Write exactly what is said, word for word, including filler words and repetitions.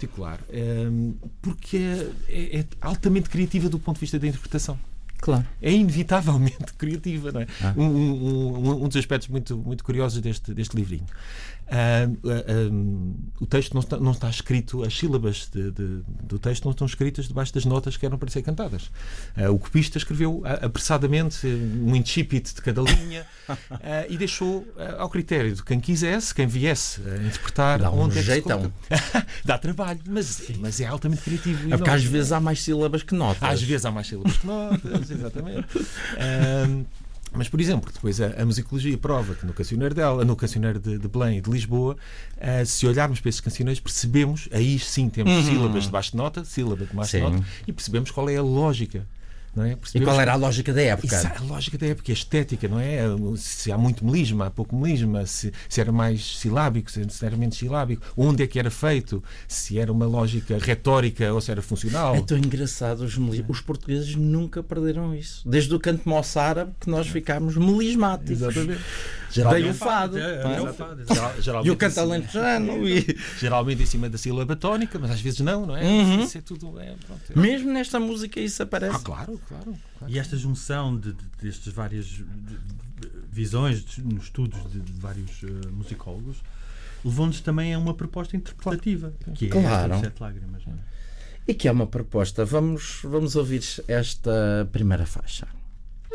particular um, porque é, é altamente criativa do ponto de vista da interpretação. Claro. É inevitavelmente criativa, não é? Ah. Um, um, um dos aspectos muito, muito curiosos deste, deste livrinho. Uh, uh, um, o texto não está, não está escrito, as sílabas de, de, do texto não estão escritas debaixo das notas que eram para ser cantadas. Uh, o copista escreveu uh, apressadamente um incipit de cada linha uh, e deixou uh, ao critério de quem quisesse, quem viesse a interpretar. Dá um onde é que jeitão. se Dá trabalho, mas, mas é altamente criativo. É porque às vezes há mais sílabas que notas. Às vezes há mais sílabas que notas, exatamente. Um, mas, por exemplo, depois a, a musicologia prova que no cancioneiro dela, no cancioneiro de, de Belém e de Lisboa, uh, se olharmos para esses cancioneiros, percebemos, aí sim temos Uhum. sílabas de baixo de nota, sílaba de baixo de Sim. nota, e percebemos qual é a lógica. Não é? E qual era a lógica da época? Isso, a lógica da época, a estética, não é? Se há muito melisma, há pouco melisma, se, se era mais silábico, se era menos silábico, onde é que era feito, se era uma lógica retórica ou se era funcional. É tão engraçado, os, melis... os portugueses nunca perderam isso. Desde o canto moçárabe que nós ficámos melismáticos. Exatamente. Daí o fado. É, não é? é o fado, Geral- geralmente E o canto assim, alentejano. E... geralmente em cima da sílaba tónica, mas às vezes não, não é? Uhum. Isso é tudo. É, pronto, é. Mesmo nesta música isso aparece. Ah, claro, claro. claro. E esta junção de, de, destas várias de- de- visões de- nos estudos de, de vários eh, musicólogos levou-nos também a uma proposta interpretativa, que é Claro. esta de Sete Lágrimas. Não é? E que é uma proposta. Vamos, vamos ouvir esta primeira faixa.